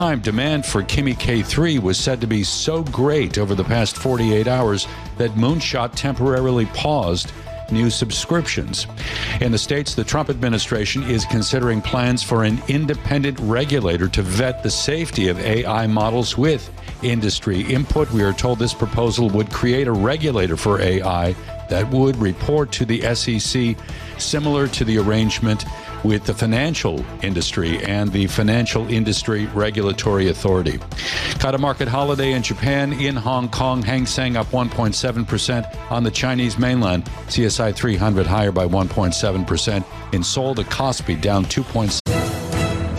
Demand for Kimi K3 was said to be so great over the past 48 hours that Moonshot temporarily paused new subscriptions. In the States, the Trump administration is considering plans for an independent regulator to vet the safety of AI models with industry input. We are told this proposal would create a regulator for AI that would report to the SEC, similar to the arrangement with the financial industry and the Financial Industry Regulatory Authority. Caught a market holiday in Japan. In Hong Kong, Hang Seng up 1.7%. On the Chinese mainland, CSI 300 higher by 1.7%. In Seoul, the Kospi down 2.7%.